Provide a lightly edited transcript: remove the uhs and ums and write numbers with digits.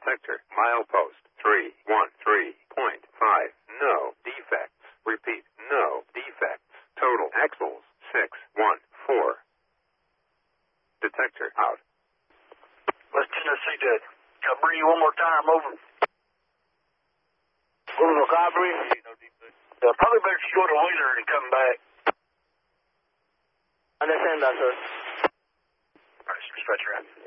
Detector, milepost 313.5. No defects. Repeat, no defects. Total axles 614. Detector out. West Tennessee, Judge. Can I bring you one more time? Over. Over the library? Probably better to go to Wheeler and come back. Understand that, sir. All right, stretch your out.